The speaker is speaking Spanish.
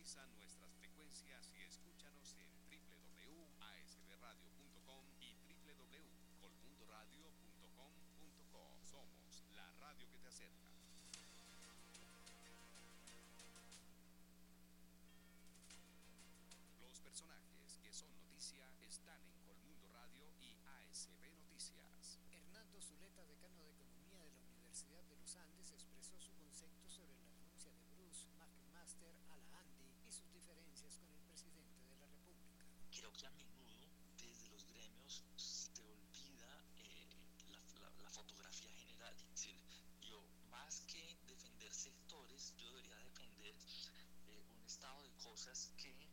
Sintoniza nuestras frecuencias y escúchanos en www.asbradio.com y www.colmundoradio.com.co. Somos la radio que te acerca. Los personajes que son noticia están en Colmundo Radio y ASB Noticias. Hernando Zuleta, decano de Economía de la Universidad de los Andes, expresó su concepto sobre la renuncia de Bruce McMaster a la ANDI y sus diferencias con el presidente de la República. Creo que a menudo desde los gremios se olvida la fotografía general. Es decir, yo más que defender sectores, yo debería defender un estado de cosas que